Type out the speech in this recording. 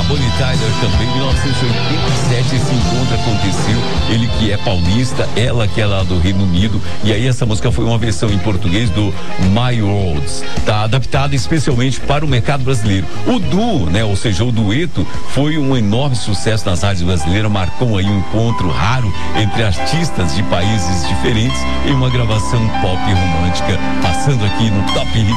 Bonnie Tyler também, em 1987 esse encontro aconteceu, ele que é paulista, ela que é lá do Reino Unido, e aí essa música foi uma versão em português do My Worlds, tá adaptada especialmente para o mercado brasileiro. O duo, né, ou seja, o dueto foi um enorme sucesso nas rádios brasileiras, marcou aí um encontro raro entre artistas de países diferentes em uma gravação pop romântica, passando aqui no Top Hits